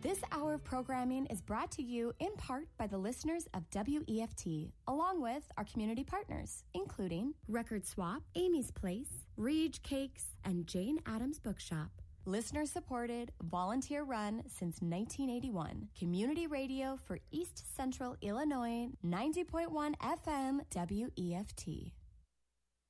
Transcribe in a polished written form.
This hour of programming is brought to you in part by the listeners of WEFT, along with our community partners, including Record Swap, Amy's Place, Rege Cakes, and Jane Addams Bookshop. Listener-supported, volunteer-run since 1981. Community radio for East Central Illinois, 90.1 FM, WEFT.